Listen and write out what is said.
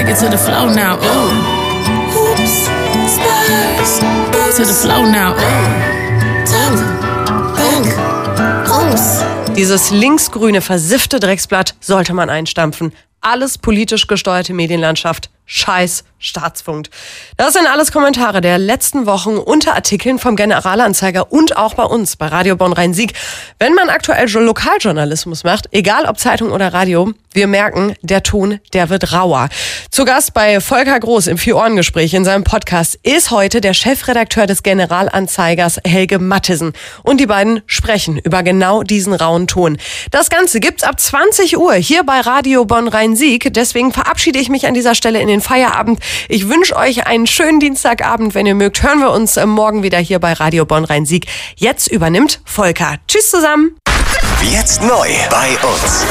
Take it to the flow now. Ooh. Hoops, spurs, boots. To the flow now. Dieses linksgrüne, versiffte Drecksblatt sollte man einstampfen. Alles politisch gesteuerte Medienlandschaft. Scheiß Staatsfunk. Das sind alles Kommentare der letzten Wochen unter Artikeln vom Generalanzeiger und auch bei uns, bei Radio Bonn-Rhein-Sieg. Wenn man aktuell Lokaljournalismus macht, egal ob Zeitung oder Radio, wir merken, der Ton, der wird rauer. Zu Gast bei Volker Groß im Vier-Ohren-Gespräch in seinem Podcast ist heute der Chefredakteur des Generalanzeigers, Helge Mattisen. Und die beiden sprechen über genau diesen rauen Ton. Das Ganze gibt's ab 20 Uhr hier bei Radio Bonn-Rhein-Sieg. Deswegen verabschiede ich mich an dieser Stelle in den Feierabend. Ich wünsche euch einen schönen Dienstagabend. Wenn ihr mögt, hören wir uns morgen wieder hier bei Radio Bonn-Rhein-Sieg. Jetzt übernimmt Volker. Tschüss zusammen. Jetzt neu bei uns.